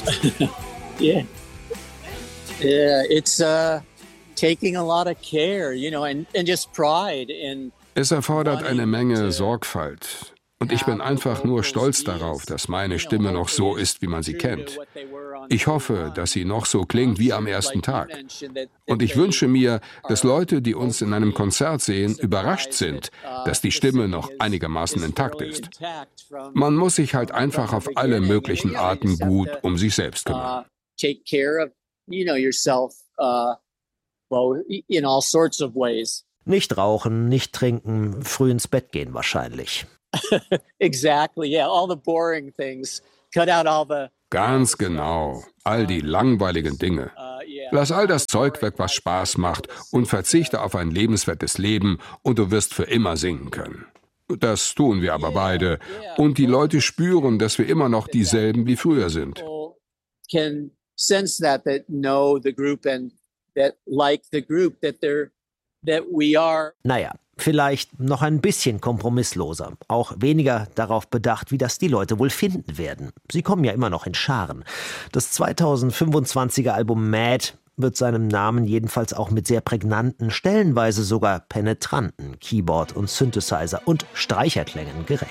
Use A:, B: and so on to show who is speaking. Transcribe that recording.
A: Yeah. Yeah, it's taking a lot of care, and just pride in.
B: Es erfordert eine Menge Sorgfalt. Und ich bin einfach nur stolz darauf, dass meine Stimme noch so ist, wie man sie kennt. Ich hoffe, dass sie noch so klingt wie am ersten Tag. Und ich wünsche mir, dass Leute, die uns in einem Konzert sehen, überrascht sind, dass die Stimme noch einigermaßen intakt ist. Man muss sich halt einfach auf alle möglichen Arten gut um sich selbst kümmern.
A: Take care of, yourself, in all sorts of ways.
C: Nicht rauchen, nicht trinken, früh ins Bett gehen wahrscheinlich.
A: Exactly, yeah, all the boring things. Cut out all the.
B: Ganz genau, all die langweiligen Dinge. Lass all das Zeug weg, was Spaß macht, und verzichte auf ein lebenswertes Leben, und du wirst für immer singen können. Das tun wir aber beide, und die Leute spüren, dass wir immer noch dieselben wie früher sind.
A: Can sense that know the group and that like the group that we are.
C: Naja, vielleicht noch ein bisschen kompromissloser, auch weniger darauf bedacht, wie das die Leute wohl finden werden. Sie kommen ja immer noch in Scharen. Das 2025er Album Mad wird seinem Namen jedenfalls auch mit sehr prägnanten, stellenweise sogar penetranten Keyboard- und Synthesizer- und Streicherklängen gerecht.